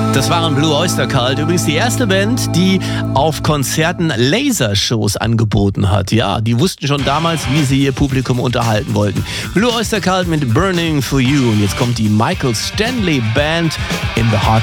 Das waren Blue Oyster Cult, übrigens die erste Band, die auf Konzerten Lasershows angeboten hat. Ja, die wussten schon damals, wie sie ihr Publikum unterhalten wollten. Blue Oyster Cult mit Burning for You. Und jetzt kommt die Michael Stanley Band in the Heart